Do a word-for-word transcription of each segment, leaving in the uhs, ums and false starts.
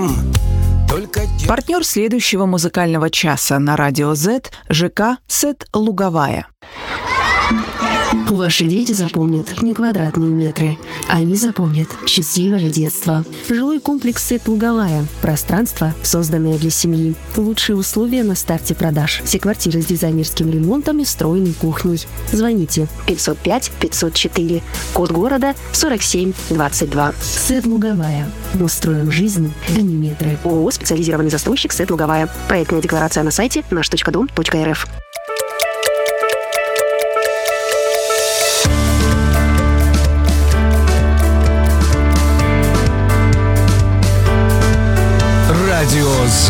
там только... Партнер следующего музыкального часа на Радио Z – ЖК «Сет Луговая». Ваши дети запомнят не квадратные метры, они запомнят счастливое детство. Жилой комплекс «Сет Луговая». Пространство, созданное для семьи. Лучшие условия на старте продаж. Все квартиры с дизайнерским ремонтом и встроенной кухней. Звоните пятьсот пять пятьсот четыре. Код города сорок семь двадцать два. «Сет Луговая». Мы строим жизнь, а не метры. ООО «Специализированный застройщик «Сет Луговая». Проектная декларация на сайте наш точка дом точка эр эф. Радио Z.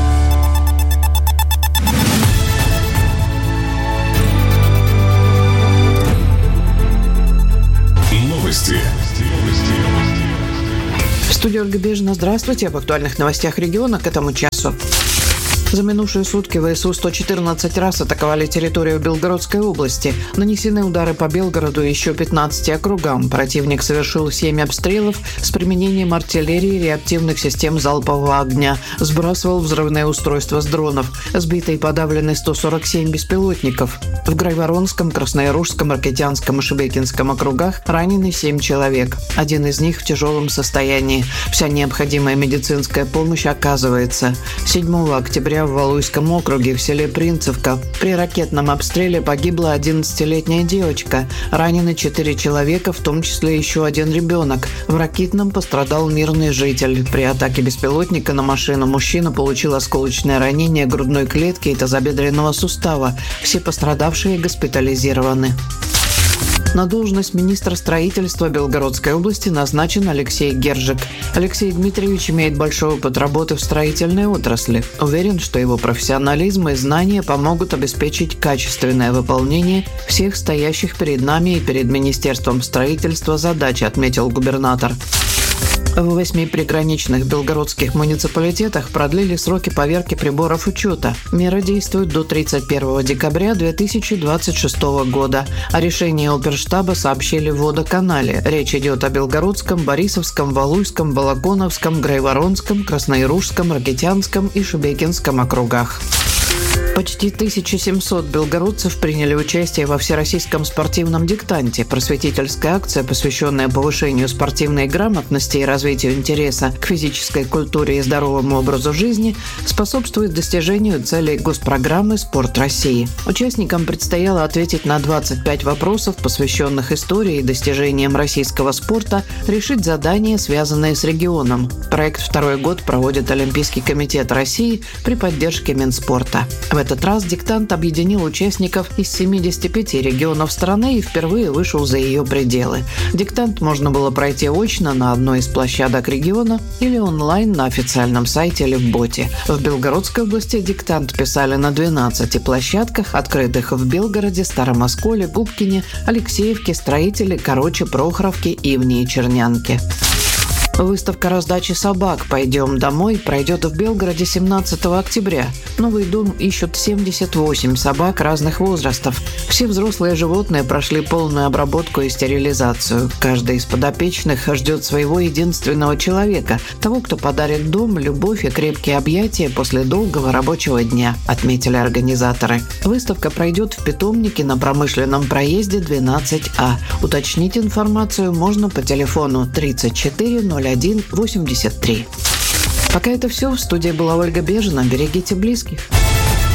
Новости. В студии Ольга Бежина. Здравствуйте. Об актуальных новостях региона к этому часу. За минувшие сутки ВСУ сто четырнадцать раз атаковали территорию Белгородской области. Нанесены удары по Белгороду и еще пятнадцати округам. Противник совершил семь обстрелов с применением артиллерии и реактивных систем залпового огня. Сбрасывал взрывные устройства с дронов. Сбиты и подавлены сто сорок семь беспилотников. В Грайворонском, Красноярушском, Аркетянском и Шебекинском округах ранены семь человек. Один из них в тяжелом состоянии. Вся необходимая медицинская помощь оказывается. седьмого октября в Валуйском округе в селе Принцевка при ракетном обстреле погибла одиннадцатилетняя девочка. Ранены четыре человека, в том числе еще один ребенок. В Ракитном пострадал мирный житель. При атаке беспилотника на машину мужчина получил осколочное ранение грудной клетки и тазобедренного сустава. Все пострадавшие госпитализированы. На должность министра строительства Белгородской области назначен Алексей Гержик. Алексей Дмитриевич имеет большой опыт работы в строительной отрасли. Уверен, что его профессионализм и знания помогут обеспечить качественное выполнение всех стоящих перед нами и перед Министерством строительства задач, отметил губернатор. В восьми приграничных белгородских муниципалитетах продлили сроки поверки приборов учета. Мера действует до тридцать первого декабря две тысячи двадцать шестого года. О решении оперштаба сообщили в водоканале. Речь идет о Белгородском, Борисовском, Валуйском, Волоконовском, Грайворонском, Красноярушском, Ракитянском и Шебекинском округах. Почти тысяча семьсот белгородцев приняли участие во Всероссийском спортивном диктанте. Просветительская акция, посвященная повышению спортивной грамотности и развитию интереса к физической культуре и здоровому образу жизни, способствует достижению целей госпрограммы «Спорт России». Участникам предстояло ответить на двадцать пять вопросов, посвященных истории и достижениям российского спорта, решить задания, связанные с регионом. Проект второй год проводит Олимпийский комитет России при поддержке Минспорта. В этот раз диктант объединил участников из семидесяти пяти регионов страны и впервые вышел за ее пределы. Диктант можно было пройти очно на одной из площадок региона или онлайн на официальном сайте или в боте. В Белгородской области диктант писали на двенадцати площадках, открытых в Белгороде, Старом Осколе, Губкине, Алексеевке, Строителе, Короче, Прохоровке, Ивне и Чернянке. Выставка раздачи собак «Пойдем домой» пройдет в Белгороде семнадцатого октября. Новый дом ищут семьдесят восемь собак разных возрастов. Все взрослые животные прошли полную обработку и стерилизацию. Каждый из подопечных ждет своего единственного человека, того, кто подарит дом, любовь и крепкие объятия после долгого рабочего дня, отметили организаторы. Выставка пройдет в питомнике на Промышленном проезде двенадцать А. Уточнить информацию можно по телефону тридцать четыре ноль один восемьдесят три. Пока это все. В студии была Ольга Бежина. Берегите близких.